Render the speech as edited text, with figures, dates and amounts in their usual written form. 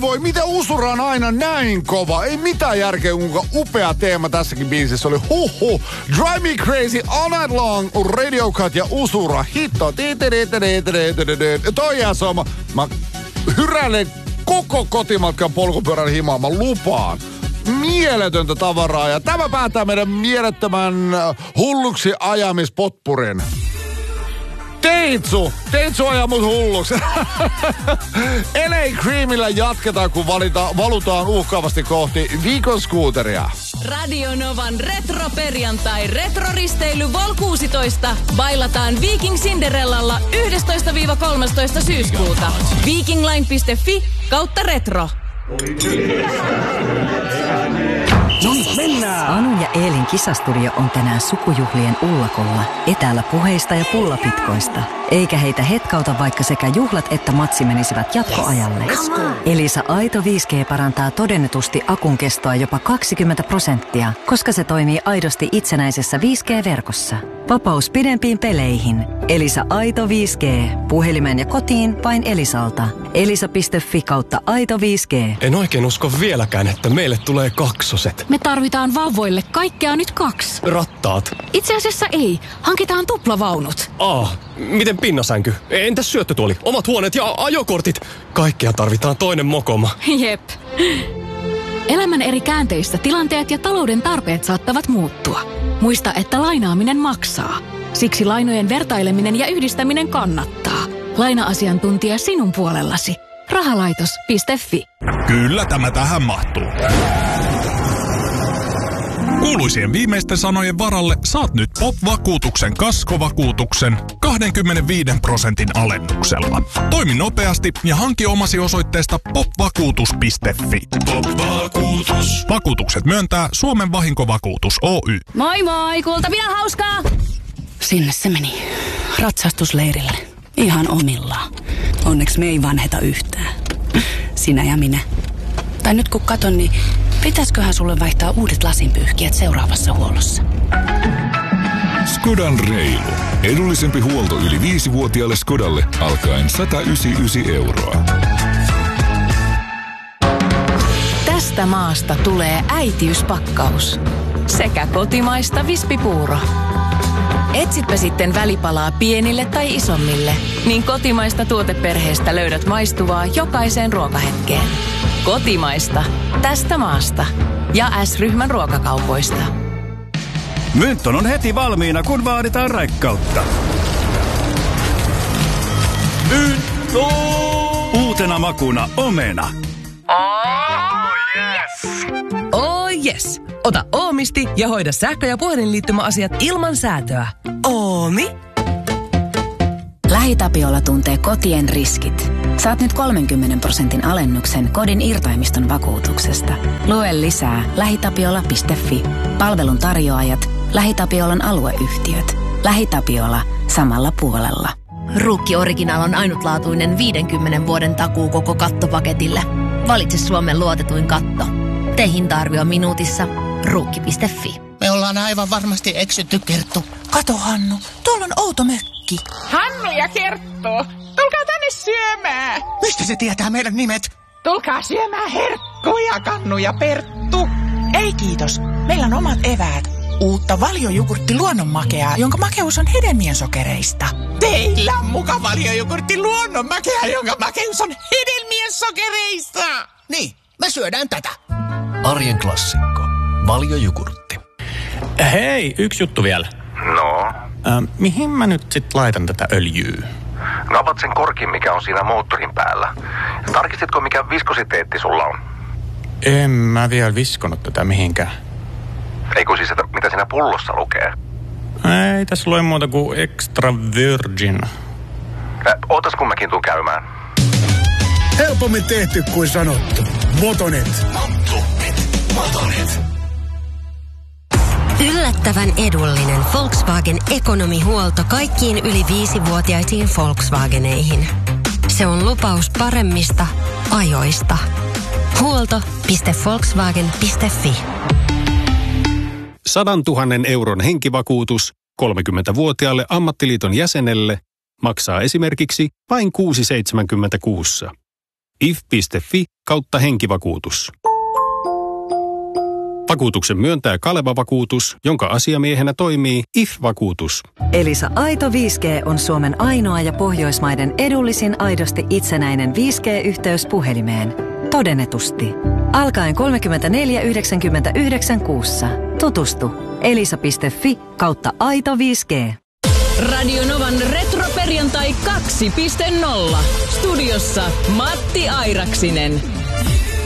voi, miten usura on aina näin kova? Ei mitään järkeä, kuinka upea teema tässäkin biisissä oli. Drive Me Crazy All Night Long, Radio Cut ja usura. Hitto. Toi jää soma. Mä hyräilen koko kotimatkan polkupyörän himaa, mä lupaan. Mieletöntä tavaraa ja tämä päättää meidän mielettömän hulluksi ajamispotpurin. Teitsu ajaa mut hulluksi. LA Creamillä jatketaan, kun valutaan uhkaavasti kohti viikon skuuteria. Radio Novan retroperjantai retroristeily Vol 16 bailataan Viking Cinderellalla 11-13 syyskuuta. vikingline.fi/retro. No niin, mennään! Anu ja Eelin kisastudio on tänään sukujuhlien ullakolla, etäällä puheista ja pullapitkoista. Eikä heitä hetkauta, vaikka sekä juhlat että matsi menisivät jatkoajalle. Elisa Aito 5G parantaa todennetusti akun kestoa jopa 20%, koska se toimii aidosti itsenäisessä 5G-verkossa. Vapaus pidempiin peleihin. Elisa Aito 5G. Puhelimeen ja kotiin vain Elisalta. Elisa.fi/Aito 5G. En oikein usko vieläkään, että meille tulee kaksoset. Me tarvitaan vauvoille kaikkea nyt 2. Rattaat. Itse asiassa ei. Hankitaan tuplavaunut. Miten pinnasänky? Entäs syöttötuoli? Omat huoneet ja ajokortit? Kaikkea tarvitaan toinen mokoma. Jep. Elämän eri käänteissä tilanteet ja talouden tarpeet saattavat muuttua. Muista, että lainaaminen maksaa. Siksi lainojen vertaileminen ja yhdistäminen kannattaa. Laina-asiantuntija sinun puolellasi. Rahalaitos.fi. Kyllä tämä tähän mahtuu. Kuuluisien viimeisten sanojen varalle saat nyt POP-vakuutuksen kaskovakuutuksen 25% alennuksella. Toimi nopeasti ja hanki omasi osoitteesta popvakuutus.fi. POP-vakuutus. Vakuutukset myöntää Suomen Vahinkovakuutus Oy. Moi moi, Kultapian hauskaa! Sinne se meni. Ratsastusleirille. Ihan omillaan. Onneksi me ei vanheta yhtään. Sinä ja minä. Tai nyt kun katon, niin pitäisköhän sulle vaihtaa uudet lasinpyyhkijät seuraavassa huollossa? Skodan reilu. Edullisempi huolto yli 5-vuotiaalle Skodalle alkaen 199 €. Tästä maasta tulee äitiyspakkaus. Sekä kotimaista vispipuuro. Etsitpä sitten välipalaa pienille tai isommille, niin kotimaista tuoteperheestä löydät maistuvaa jokaiseen ruokahetkeen. Kotimaista. Tästä maasta. Ja S-ryhmän ruokakaupoista. Mynton on heti valmiina, kun vaaditaan raikkautta. Mynto! Uutena makuna omena. Oh yes! Ota Oomisti ja hoida sähkö- ja puhelinliittymäasiat ilman säätöä. Oomi? LähiTapiola tuntee kotien riskit. Saat nyt 30% alennuksen kodin irtaimiston vakuutuksesta. Lue lisää lähitapiola.fi. Palvelun tarjoajat, LähiTapiolan alueyhtiöt. LähiTapiola samalla puolella. Ruukki Original on ainutlaatuinen 50 vuoden takuu koko kattopaketille. Valitse Suomen luotetuin katto. Tee hinta-arvio minuutissa. Ruukki.fi. Me ollaan aivan varmasti eksytty, Kerttu. Kato, Hannu, tuolla on outo mökki. Hannu ja Kerttu, tulkaa tänne syömään. Mistä se tietää meidän nimet? Tulkaa syömään herkkuja, Kannu ja Perttu. Ei kiitos, meillä on omat eväät. Uutta Valio-jogurtti luonnonmakeaa, jonka makeus on hedelmien sokereista. Teillä on muka Valio-jogurtti luonnonmakea, jonka makeus on hedelmien sokereista. Niin, me syödään tätä. Arjen klassikko. Valio-jogurtti. Hei, yksi juttu vielä. No? Mihin mä nyt sit laitan tätä öljyä? No avat sen korkin, mikä on siinä moottorin päällä. Tarkistitko, mikä viskositeetti sulla on? En mä vielä viskonut tätä mihinkään. Eikö siis, että mitä siinä pullossa lukee? Ei tässä lue muuta kuin extra virgin. Ootas kun mäkin tuun käymään. Helpommin tehty kuin sanottu. Motonet. Motonet. Yllättävän edullinen Volkswagen ekonomihuolto kaikkiin yli 5-vuotiaisiin Volkswageneihin. Se on lupaus paremmista ajoista. Huolto.volkswagen.fi. 100 000 € henkivakuutus 30-vuotiaalle ammattiliiton jäsenelle maksaa esimerkiksi vain 6,76. if.fi/henkivakuutus. Vakuutuksen myöntää Kaleva Vakuutus, jonka asiamiehenä toimii IF-vakuutus. Elisa Aito 5G on Suomen ainoa ja Pohjoismaiden edullisin aidosti itsenäinen 5G-yhteys puhelimeen. Todennetusti. Alkaen 34,99 kuussa. Tutustu elisa.fi/aito 5G. Radio Novan retroperjantai 2.0. Studiossa Matti Airaksinen.